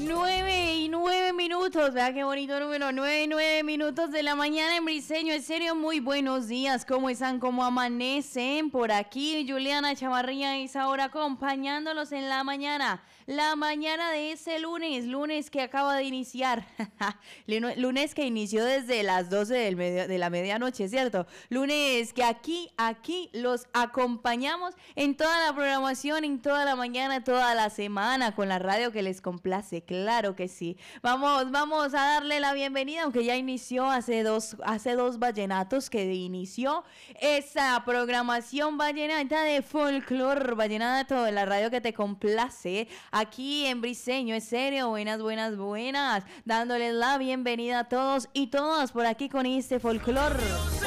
9:09. Vea qué bonito número. 9:09 de la mañana en Briseño. En serio, muy buenos días. ¿Cómo están? ¿Cómo amanecen? Por aquí, Juliana Chavarría es ahora acompañándolos en la mañana. La mañana de ese lunes que acaba de iniciar. Lunes que inició desde las 12 de la medianoche, ¿cierto? Lunes que aquí los acompañamos en toda la programación, en toda la mañana, toda la semana, con la radio que les complace, claro que sí. Vamos a darle la bienvenida, aunque ya inició hace dos vallenatos que inició esa programación vallenata de folclor vallenato de la radio que te complace, aquí en Briseño, es serio, buenas, dándoles la bienvenida a todos y todas por aquí con este folclor.